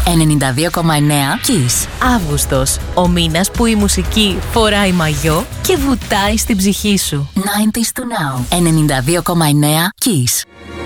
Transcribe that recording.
92,9 Kiss. Αύγουστος, ο μήνας που η μουσική φοράει μαγιό και βουτάει στην ψυχή σου. 90s to now. 92,9 Kiss.